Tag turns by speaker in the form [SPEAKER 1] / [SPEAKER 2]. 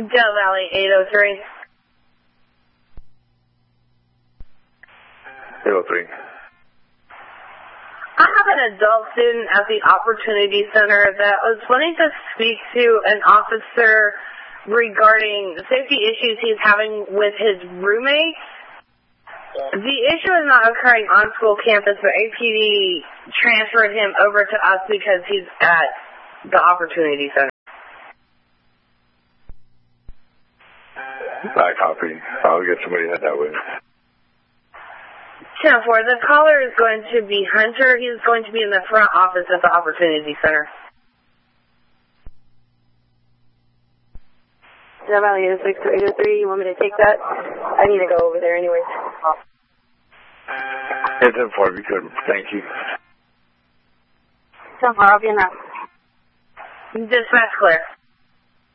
[SPEAKER 1] Del Valley 803.
[SPEAKER 2] 803.
[SPEAKER 1] I have an adult student at the Opportunity Center that was wanting to speak to an officer regarding safety issues he's having with his roommates. The issue is not occurring on school campus, but APD transferred him over to us because he's at the Opportunity Center.
[SPEAKER 2] I copy. I'll get somebody head that way.
[SPEAKER 1] 10-4, the caller is going to be Hunter. He's going to be in the front office at the Opportunity Center. Del Valley 803, you want me to take that? I need to go over there anyways.
[SPEAKER 2] 10-4, if you could. Thank you.
[SPEAKER 1] 10-4, I'll be in that. Dispatch clear.